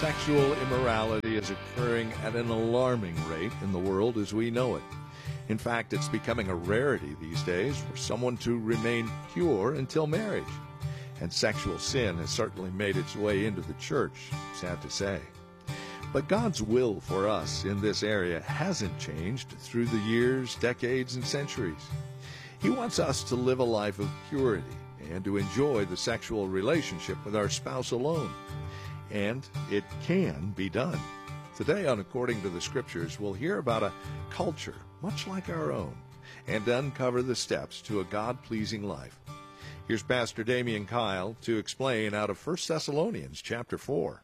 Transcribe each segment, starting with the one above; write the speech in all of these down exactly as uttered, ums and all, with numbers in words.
Sexual immorality is occurring at an alarming rate in the world as we know it. In fact, it's becoming a rarity these days for someone to remain pure until marriage. And sexual sin has certainly made its way into the church, sad to say. But God's will for us in this area hasn't changed through the years, decades, and centuries. He wants us to live a life of purity and to enjoy the sexual relationship with our spouse alone. And it can be done. Today on According to the Scriptures, we'll hear about a culture much like our own and uncover the steps to a God-pleasing life. Here's Pastor Damian Kyle to explain out of First Thessalonians chapter four.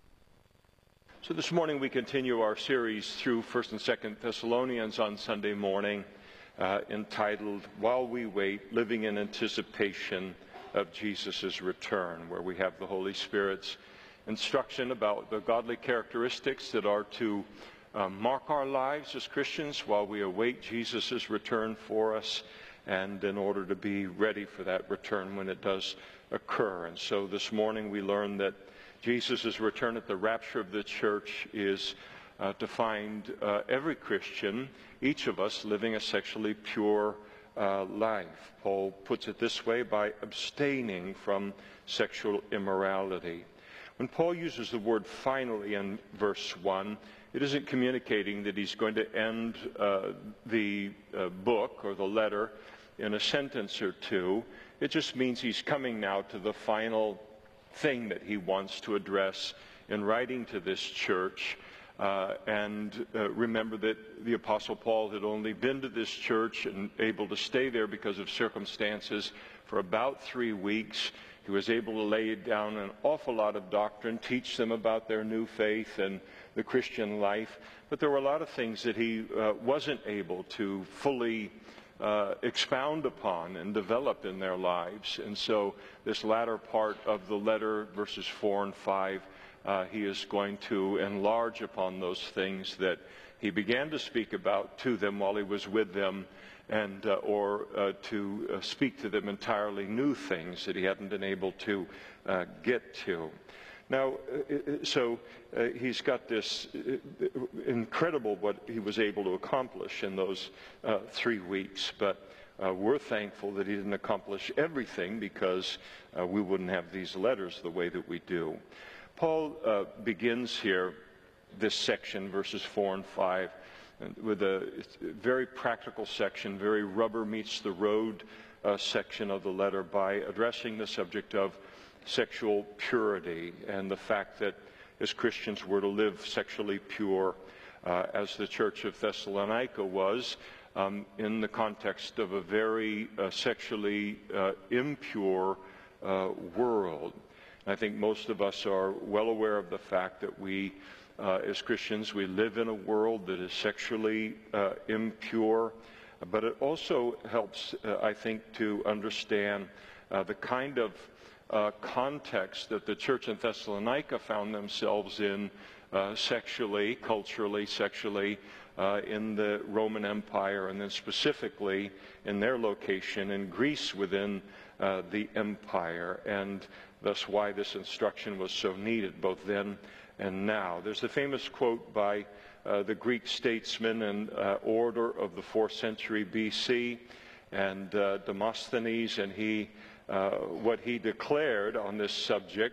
So this morning we continue our series through First and Second Thessalonians on Sunday morning, uh, entitled, While We Wait, Living in Anticipation of Jesus' Return, where we have the Holy Spirit's instruction about the godly characteristics that are to um, mark our lives as Christians while we await Jesus' return for us, and in order to be ready for that return when it does occur. And so this morning we learn that Jesus' return at the rapture of the church is uh, to find uh, every Christian, each of us, living a sexually pure uh, life. Paul puts it this way, by abstaining from sexual immorality. When Paul uses the word finally in verse one, it isn't communicating that he's going to end uh, the uh, book or the letter in a sentence or two. It just means he's coming now to the final thing that he wants to address in writing to this church. Uh, and uh, remember that the Apostle Paul had only been to this church and able to stay there because of circumstances for about three weeks. He was able to lay down an awful lot of doctrine, teach them about their new faith and the Christian life. But there were a lot of things that he uh, wasn't able to fully uh, expound upon and develop in their lives. And so this latter part of the letter, verses four and five, uh, he is going to enlarge upon those things that he began to speak about to them while he was with them, and uh, or uh, to uh, speak to them entirely new things that he hadn't been able to uh, get to. Now, uh, so uh, he's got this uh, incredible what he was able to accomplish in those uh, three weeks, but uh, we're thankful that he didn't accomplish everything, because uh, we wouldn't have these letters the way that we do. Paul uh, begins here, this section, verses four and five, with a very practical section, very rubber meets the road uh, section of the letter, by addressing the subject of sexual purity and the fact that as Christians we're to live sexually pure uh, as the church of Thessalonica was, um, in the context of a very uh, sexually uh, impure uh, world. And I think most of us are well aware of the fact that we Uh, as Christians, we live in a world that is sexually uh, impure, but it also helps, uh, I think, to understand uh, the kind of uh, context that the church in Thessalonica found themselves in uh, sexually, culturally, sexually, uh, in the Roman Empire, and then specifically in their location in Greece within uh, the empire, and thus why this instruction was so needed both then and now. There's the famous quote by uh, the Greek statesman and uh, orator of the fourth century B C, and uh, Demosthenes, and he, uh, what he declared on this subject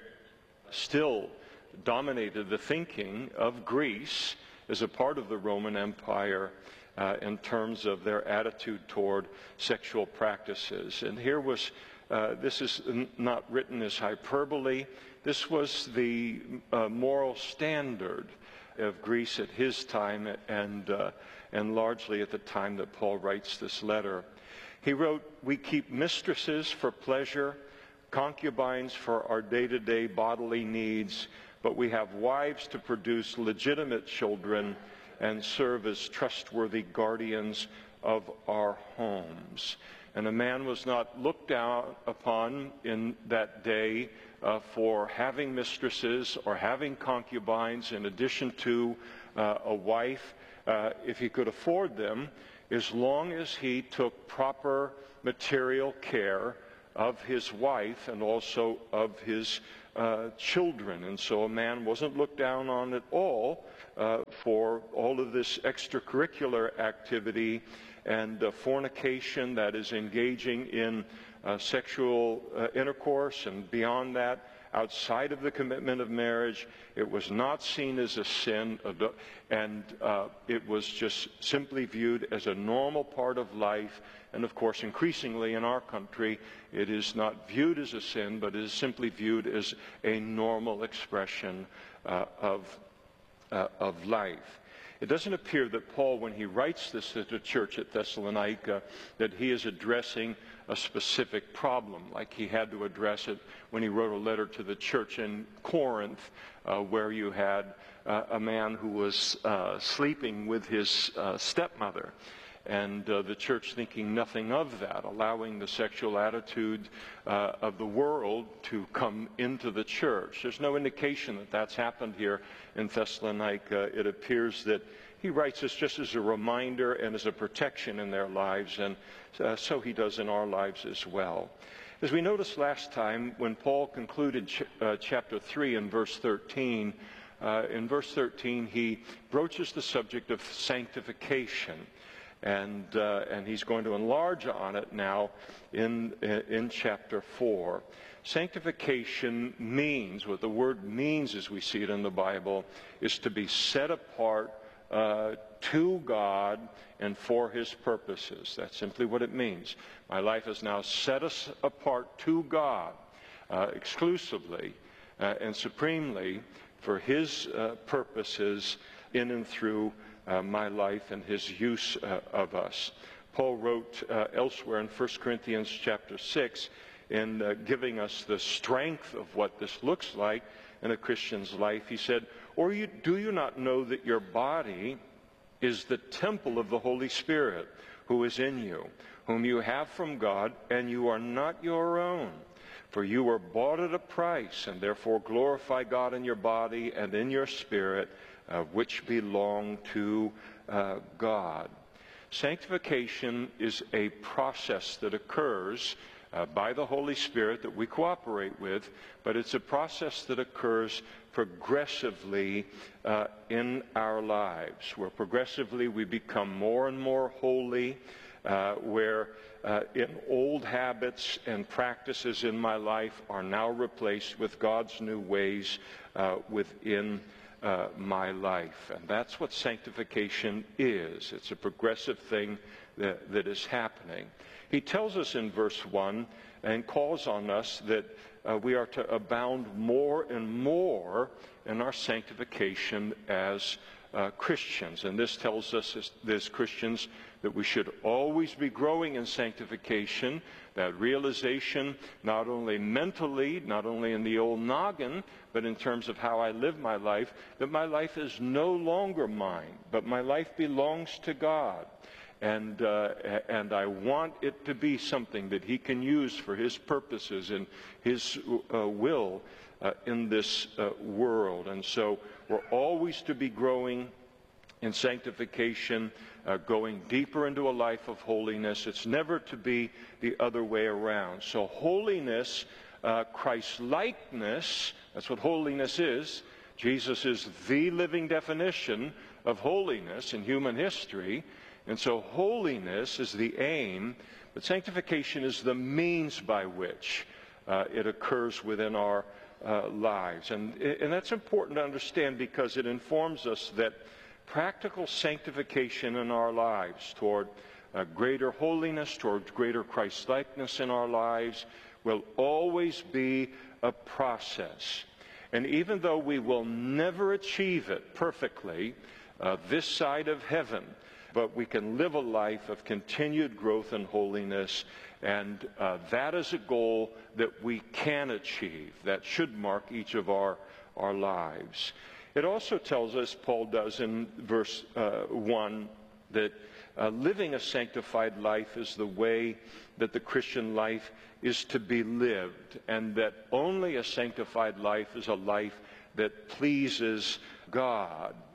still dominated the thinking of Greece as a part of the Roman Empire uh, in terms of their attitude toward sexual practices. And here was, uh, this is n- not written as hyperbole. This was the uh, moral standard of Greece at his time, and uh, and largely at the time that Paul writes this letter. He wrote, "We keep mistresses for pleasure, concubines for our day-to-day bodily needs, but we have wives to produce legitimate children and serve as trustworthy guardians of our homes." And a man was not looked down upon in that day uh, for having mistresses or having concubines in addition to uh, a wife, uh, if he could afford them, as long as he took proper material care of his wife and also of his uh, children. And so a man wasn't looked down on at all uh, for all of this extracurricular activity and uh, fornication, that is engaging in uh, sexual uh, intercourse, and beyond that, outside of the commitment of marriage. It was not seen as a sin, and uh, it was just simply viewed as a normal part of life. And of course, increasingly in our country, it is not viewed as a sin, but it is simply viewed as a normal expression uh, of, uh, of life. It doesn't appear that Paul, when he writes this to the church at Thessalonica, that he is addressing a specific problem, like he had to address it when he wrote a letter to the church in Corinth, uh, where you had uh, a man who was uh, sleeping with his uh, stepmother. And uh, the church thinking nothing of that, allowing the sexual attitude uh, of the world to come into the church. There's no indication that that's happened here in Thessalonica. It appears that he writes this just as a reminder and as a protection in their lives, and uh, so he does in our lives as well. As we noticed last time, when Paul concluded ch uh, chapter three in verse thirteen, uh, in verse thirteen he broaches the subject of sanctification. And, uh, and he's going to enlarge on it now in, in chapter four. Sanctification means, what the word means as we see it in the Bible, is to be set apart uh, to God and for His purposes. That's simply what it means. My life is now set us apart to God uh, exclusively uh, and supremely for His uh, purposes in and through Uh, my life and His use uh, of us. Paul wrote uh, elsewhere in First Corinthians chapter six, in uh, giving us the strength of what this looks like in a Christian's life. He said, "Or you, do you not know that your body is the temple of the Holy Spirit who is in you, whom you have from God, and you are not your own? For you were bought at a price, and therefore glorify God in your body and in your spirit, Uh, which belong to uh, God." Sanctification is a process that occurs uh, by the Holy Spirit that we cooperate with, but it's a process that occurs progressively uh, in our lives, where progressively we become more and more holy, uh, where uh, in old habits and practices in my life are now replaced with God's new ways uh, within Uh, my life. And that's what sanctification is. It's a progressive thing that, that is happening. He tells us in verse one and calls on us that uh, we are to abound more and more in our sanctification as uh, Christians. And this tells us as, as Christians that we should always be growing in sanctification, that realization not only mentally, not only in the old noggin, but in terms of how I live my life, that my life is no longer mine, but my life belongs to God. And, uh, and I want it to be something that He can use for His purposes and His uh, will uh, in this uh, world. And so we're always to be growing in sanctification, uh, going deeper into a life of holiness. It's never to be the other way around. So holiness, uh, Christ-likeness, that's what holiness is. Jesus is the living definition of holiness in human history. And so holiness is the aim, but sanctification is the means by which uh, it occurs within our uh, lives. And, and that's important to understand, because it informs us that practical sanctification in our lives toward uh, greater holiness, toward greater Christ-likeness in our lives, will always be a process. And even though we will never achieve it perfectly uh, this side of heaven, but we can live a life of continued growth in holiness, and uh, that is a goal that we can achieve. That should mark each of our, our lives. It also tells us, Paul does in verse uh, one, that uh, living a sanctified life is the way that the Christian life is to be lived, and that only a sanctified life is a life that pleases God.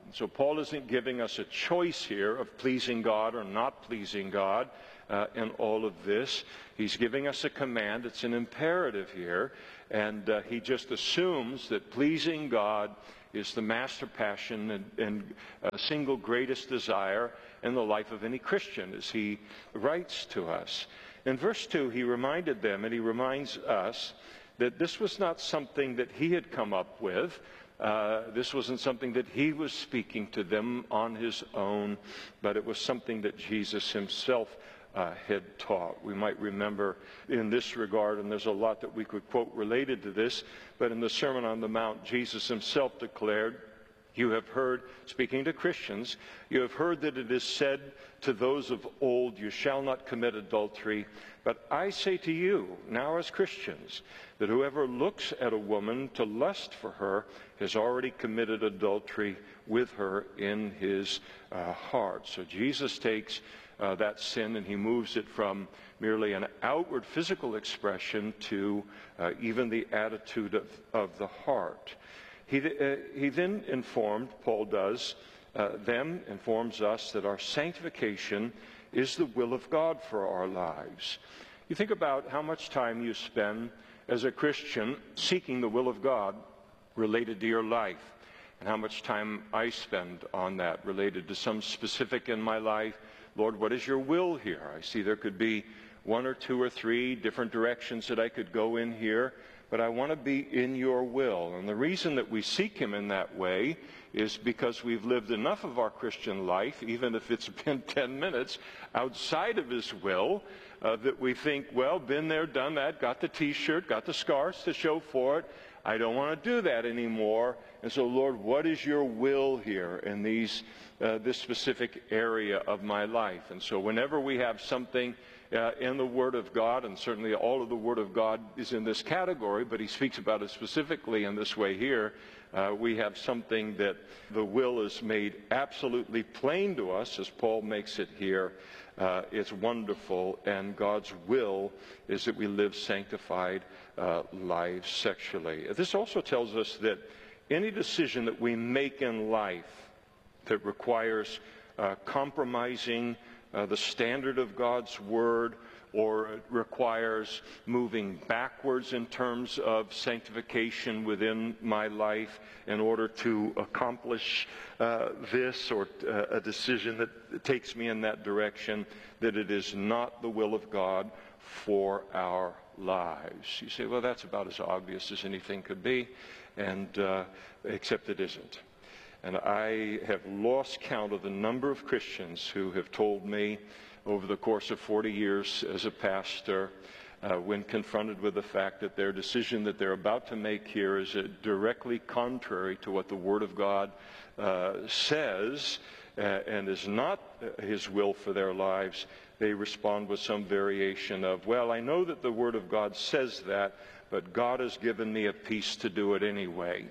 So Paul isn't giving us a choice here of pleasing God or not pleasing God uh, in all of this. He's giving us a command. It's an imperative here. And uh, he just assumes that pleasing God is the master passion and, and uh, single greatest desire in the life of any Christian, as he writes to us. In verse two, he reminded them, and he reminds us, that this was not something that he had come up with. Uh, this wasn't something that he was speaking to them on his own, but it was something that Jesus himself uh, had taught. We might remember in this regard, and there's a lot that we could quote related to this, but in the Sermon on the Mount, Jesus himself declared, "You have heard," speaking to Christians, "you have heard that it is said to those of old, 'You shall not commit adultery.' But I say to you, now as Christians, that whoever looks at a woman to lust for her has already committed adultery with her in his uh, heart." So Jesus takes uh, that sin and he moves it from merely an outward physical expression to uh, even the attitude of, of the heart. He, uh, he then informed, Paul does, uh, them, informs us that our sanctification is the will of God for our lives. You think about how much time you spend as a Christian seeking the will of God related to your life, and how much time I spend on that related to some specific in my life. Lord, what is your will here? I see there could be one or two or three different directions that I could go in here, but I want to be in your will. And the reason that we seek him in that way is because we've lived enough of our Christian life, even if it's been ten minutes, outside of his will, uh, that we think, well, been there, done that, got the T-shirt, got the scars to show for it. I don't want to do that anymore. And so, Lord, what is your will here in these, uh, this specific area of my life? And so whenever we have something Uh, in the Word of God, and certainly all of the Word of God is in this category, but he speaks about it specifically in this way here, uh, we have something that the will is made absolutely plain to us, as Paul makes it here. Uh, it's wonderful, and God's will is that we live sanctified uh, lives sexually. This also tells us that any decision that we make in life that requires uh, compromising Uh, the standard of God's Word, or it requires moving backwards in terms of sanctification within my life in order to accomplish uh, this, or uh, a decision that takes me in that direction, that it is not the will of God for our lives. You say, well, that's about as obvious as anything could be, and uh, except it isn't. And I have lost count of the number of Christians who have told me over the course of forty years as a pastor, uh, when confronted with the fact that their decision that they're about to make here is uh, directly contrary to what the Word of God uh, says uh, and is not his will for their lives, they respond with some variation of, well, I know that the Word of God says that, but God has given me a peace to do it anyway.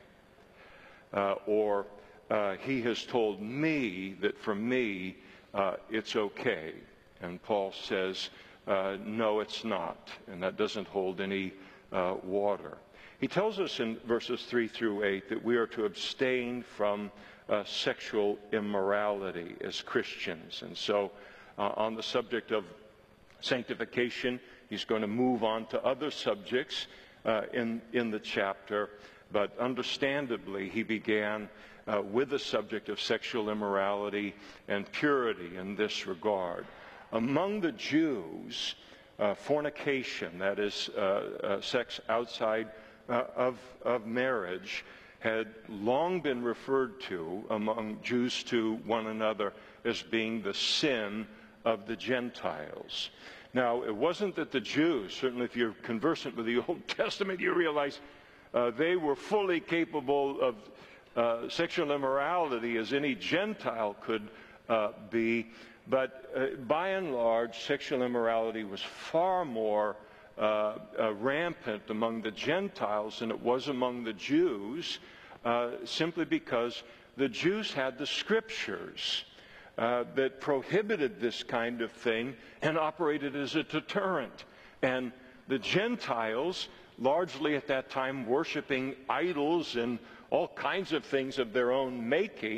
Uh, or, Uh, he has told me that for me, uh, it's okay. And Paul says, uh, no, it's not. And that doesn't hold any uh, water. He tells us in verses three through eight that we are to abstain from uh, sexual immorality as Christians. And so uh, on the subject of sanctification, he's going to move on to other subjects uh, in, in the chapter. But understandably, he began Uh, with the subject of sexual immorality and purity in this regard. Among the Jews, uh, fornication, that is, uh, uh, sex outside uh, of, of marriage, had long been referred to among Jews to one another as being the sin of the Gentiles. Now, it wasn't that the Jews, certainly if you're conversant with the Old Testament, you realize uh, they were fully capable of Uh, sexual immorality as any Gentile could uh, be, but uh, by and large, sexual immorality was far more uh, uh, rampant among the Gentiles than it was among the Jews, uh, simply because the Jews had the Scriptures uh, that prohibited this kind of thing and operated as a deterrent. And the Gentiles, largely at that time worshiping idols and all kinds of things of their own making,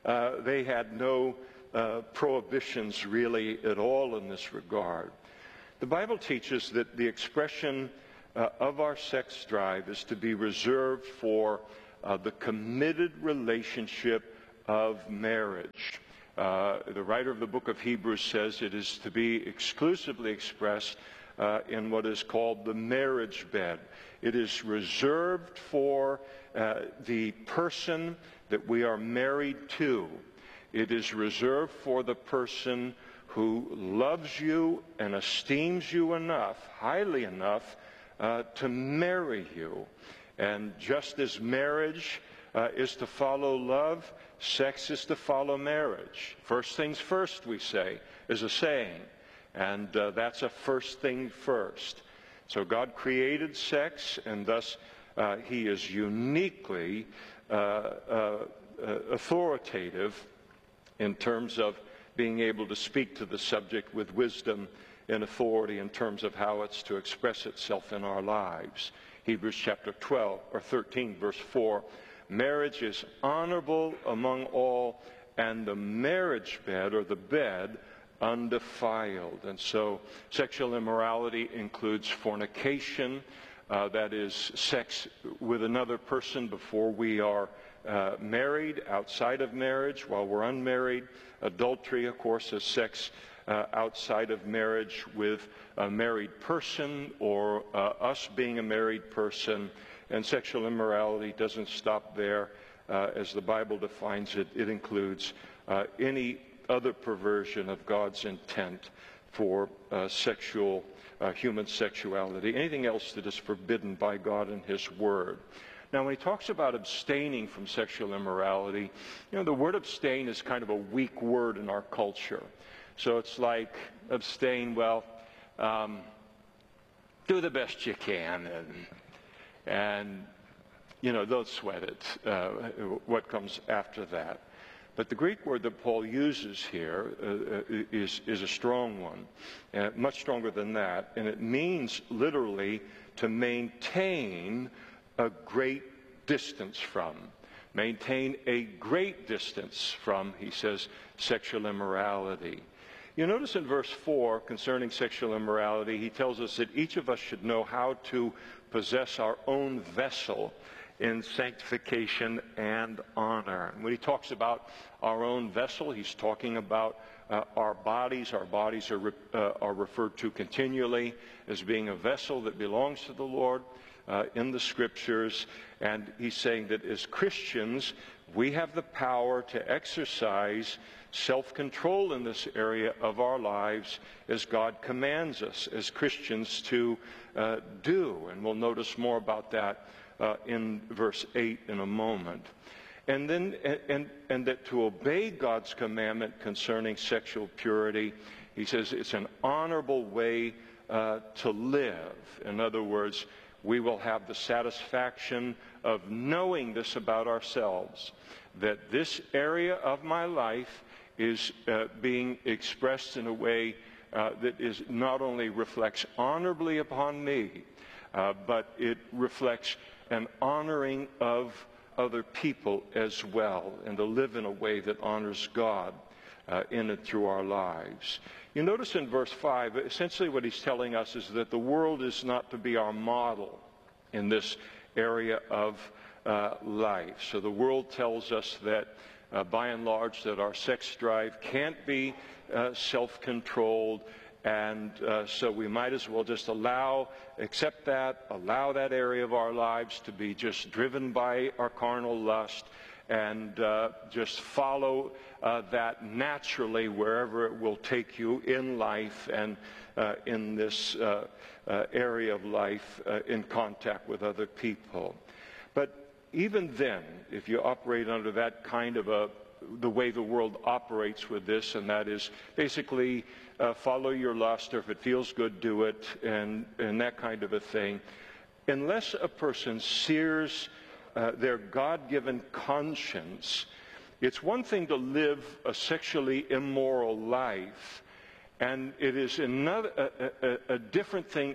Uh, they had no uh, prohibitions really at all in this regard. The Bible teaches that the expression uh, of our sex drive is to be reserved for uh, the committed relationship of marriage. Uh, the writer of the book of Hebrews says it is to be exclusively expressed uh, in what is called the marriage bed. It is reserved for uh, the person that we are married to. It is reserved for the person who loves you and esteems you enough, highly enough, uh, to marry you. And just as marriage uh, is to follow love, sex is to follow marriage. First things first, we say, is a saying. And uh, that's a first thing first. So God created sex, and thus uh, he is uniquely uh, uh, authoritative in terms of being able to speak to the subject with wisdom and authority in terms of how it's to express itself in our lives. Hebrews chapter twelve, or thirteen, verse four, marriage is honorable among all, and the marriage bed, or the bed, undefiled. And so sexual immorality includes fornication, uh, that is sex with another person before we are uh, married, outside of marriage, while we're unmarried. Adultery, of course, is sex uh, outside of marriage with a married person, or uh, us being a married person. And sexual immorality doesn't stop there. Uh, as the Bible defines it, it includes uh, any other perversion of God's intent for uh, sexual, uh, human sexuality, anything else that is forbidden by God and His Word. Now, when he talks about abstaining from sexual immorality, you know, the word abstain is kind of a weak word in our culture. So it's like abstain, well, um, do the best you can, and, and you know, don't sweat it, uh, what comes after that. But the Greek word that Paul uses here uh, is, is a strong one, uh, much stronger than that, and it means literally to maintain a great distance from. Maintain a great distance from, he says, sexual immorality. You notice in verse four, concerning sexual immorality, he tells us that each of us should know how to possess our own vessel in sanctification and honor. And when he talks about our own vessel, he's talking about uh, our bodies. Our bodies are, re- uh, are referred to continually as being a vessel that belongs to the Lord uh, in the Scriptures. And he's saying that as Christians, we have the power to exercise self-control in this area of our lives as God commands us as Christians to uh, do. And we'll notice more about that Uh, in verse eight in a moment. And then, and, and that to obey God's commandment concerning sexual purity, he says it's an honorable way uh, to live. In other words, we will have the satisfaction of knowing this about ourselves, that this area of my life is uh, being expressed in a way uh, that is not only reflects honorably upon me, uh, but it reflects an honoring of other people as well, and to live in a way that honors God uh, in and through our lives. You notice in verse five, essentially what he's telling us is that the world is not to be our model in this area of uh, life. So the world tells us that, uh, by and large, that our sex drive can't be uh, self-controlled, and uh, so we might as well just allow, accept that, allow that area of our lives to be just driven by our carnal lust, and uh, just follow uh, that naturally wherever it will take you in life and uh, in this uh, uh, area of life uh, in contact with other people. But even then, if you operate under that kind of a, the way the world operates with this, and that is basically uh, follow your lust, or if it feels good, do it, and, and that kind of a thing. Unless a person sears uh, their God-given conscience, it's one thing to live a sexually immoral life, and it is another, a, a, a different thing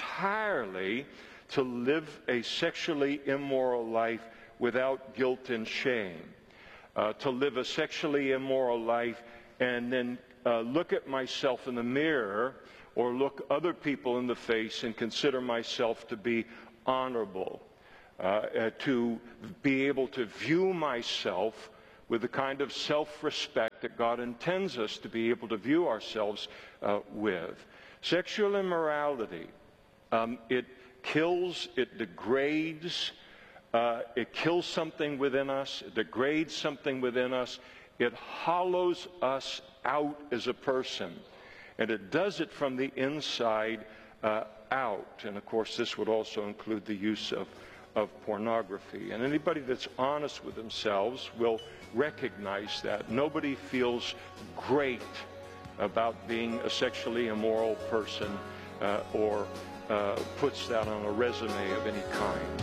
entirely to live a sexually immoral life without guilt and shame. uh, to live a sexually immoral life and then uh, look at myself in the mirror or look other people in the face and consider myself to be honorable, uh, uh, to be able to view myself with the kind of self-respect that God intends us to be able to view ourselves uh, with. Sexual immorality, um, it kills, it degrades, uh, it kills something within us, it degrades something within us, it hollows us out as a person, and it does it from the inside uh, out. And of course, this would also include the use of, of pornography. And anybody that's honest with themselves will recognize that. Nobody feels great about being a sexually immoral person uh, or uh, puts that on a resume of any kind.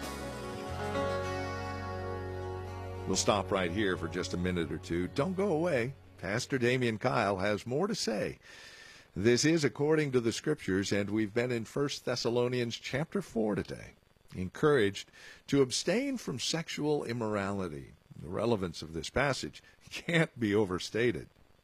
We'll stop right here for just a minute or two. Don't go away. Pastor Damian Kyle has more to say. This is according to the Scriptures, and we've been in First Thessalonians chapter four today, encouraged to abstain from sexual immorality. The relevance of this passage can't be overstated.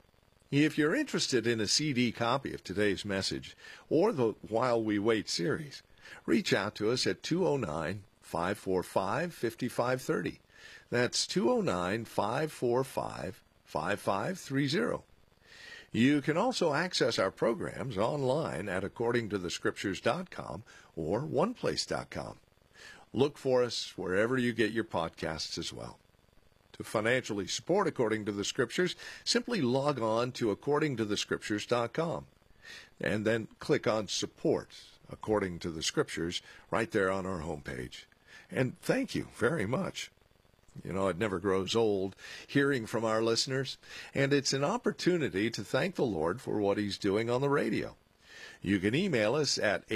If you're interested in a C D copy of today's message or the While We Wait series, reach out to us at two oh nine, five four five, five five three oh. That's two oh nine, five four five, five five three oh. You can also access our programs online at according to the scriptures dot com or one place dot com. Look for us wherever you get your podcasts as well. To financially support According to the Scriptures, simply log on to according to the scriptures dot com and then click on Support According to the Scriptures right there on our homepage. And thank you very much. You know, it never grows old hearing from our listeners, and it's an opportunity to thank the Lord for what He's doing on the radio. You can email us at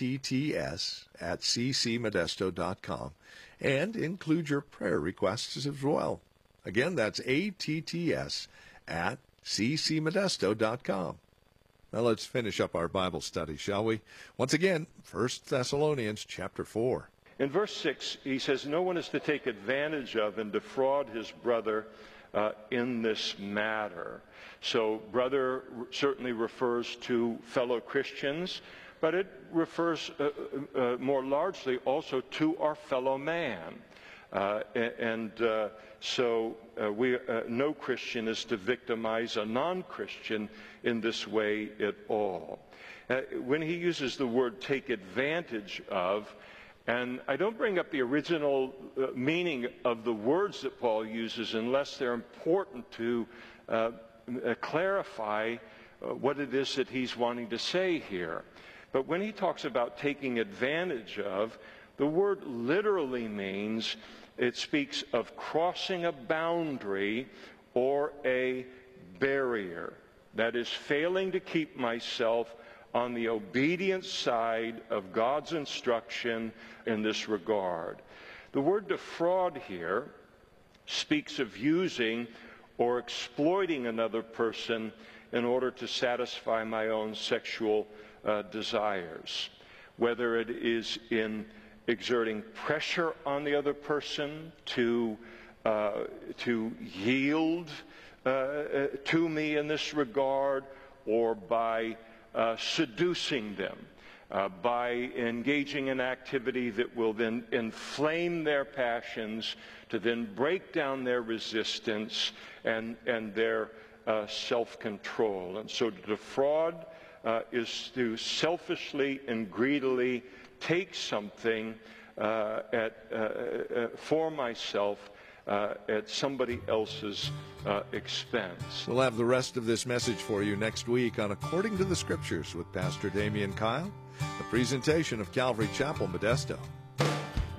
atts at c c modesto dot com and include your prayer requests as well. Again, that's atts at c c modesto dot com. Now let's finish up our Bible study, shall we? Once again, First Thessalonians chapter four. In verse six, he says, no one is to take advantage of and defraud his brother uh, in this matter. So brother certainly refers to fellow Christians, but it refers uh, uh, more largely also to our fellow man. Uh, and uh, so uh, we, uh, no Christian is to victimize a non-Christian in this way at all. Uh, when he uses the word take advantage of, and I don't bring up the original uh, meaning of the words that Paul uses unless they're important to uh, uh, clarify uh, what it is that he's wanting to say here. But when he talks about taking advantage of, the word literally means it speaks of crossing a boundary or a barrier. That is, failing to keep myself on the obedient side of God's instruction in this regard. The word defraud here speaks of using or exploiting another person in order to satisfy my own sexual uh, desires, whether it is in exerting pressure on the other person to uh, to yield uh, to me in this regard, or by uh, seducing them, uh, by engaging in activity that will then inflame their passions, to then break down their resistance and and their uh, self-control. And so to defraud uh, is to selfishly and greedily take something uh, at, uh, uh, for myself uh, at somebody else's uh, expense. We'll have the rest of this message for you next week on According to the Scriptures with Pastor Damian Kyle, a presentation of Calvary Chapel, Modesto.